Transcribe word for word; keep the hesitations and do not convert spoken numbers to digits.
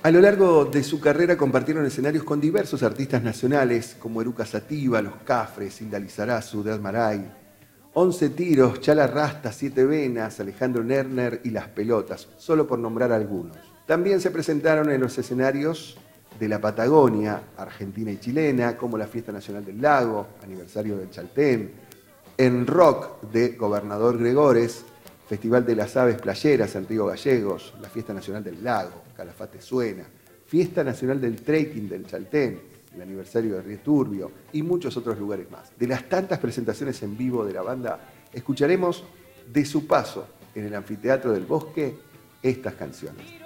A lo largo de su carrera compartieron escenarios con diversos artistas nacionales como Eruca Sativa, Los Cafres, Hilda Lizarazu, Dead Maray, Once Tiros, Chala Rasta, Siete Venas, Alejandro Lerner y Las Pelotas, solo por nombrar algunos. También se presentaron en los escenarios de la Patagonia, Argentina y chilena, como la Fiesta Nacional del Lago, aniversario del Chaltén, en rock de Gobernador Gregores, Festival de las Aves Playeras en Río Gallegos, la Fiesta Nacional del Lago, Calafate Suena, Fiesta Nacional del Trekking del Chaltén, el aniversario de Río Turbio y muchos otros lugares más. De las tantas presentaciones en vivo de la banda, escucharemos de su paso en el Anfiteatro del Bosque estas canciones.